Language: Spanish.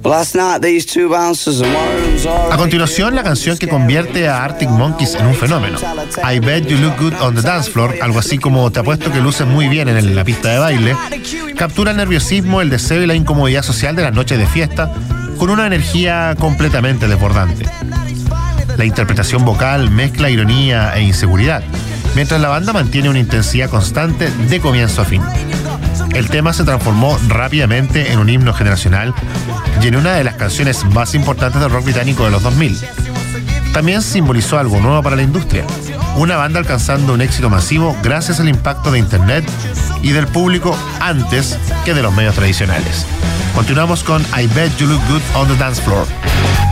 A continuación, la canción que convierte a Arctic Monkeys en un fenómeno. I Bet You Look Good on the Dance Floor, algo así como te apuesto que luces muy bien en la pista de baile, captura el nerviosismo, el deseo y la incomodidad social de las noches de fiesta con una energía completamente desbordante. La interpretación vocal mezcla ironía e inseguridad, mientras la banda mantiene una intensidad constante de comienzo a fin. El tema se transformó rápidamente en un himno generacional y en una de las canciones más importantes del rock británico de los 2000. También simbolizó algo nuevo para la industria, una banda alcanzando un éxito masivo gracias al impacto de Internet y del público antes que de los medios tradicionales. Continuamos con I Bet You Look Good on the Dance Floor.